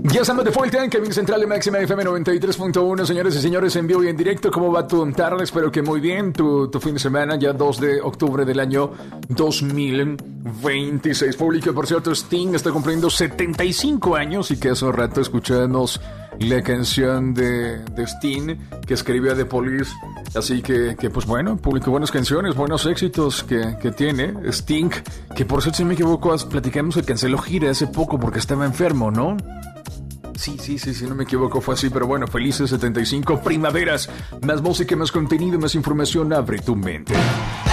Ya estamos de vuelta en Cabina Central de Máxima FM 93.1, señores y señores, en vivo y en directo. ¿Cómo va tu tarde? Espero que muy bien. Tu fin de semana, ya 2 de octubre del año 2026. Público, por cierto, Sting está cumpliendo 75 años y que hace un rato escuchamos la canción de Sting que escribió The Police. Así que pues bueno, público, buenas canciones, buenos éxitos que tiene Sting. Que por cierto, si no me equivoco, platicamos que canceló gira hace poco porque estaba enfermo, ¿no? Sí, no me equivoco, fue así, pero bueno, felices 75 primaveras. Más música, más contenido, más información, abre tu mente.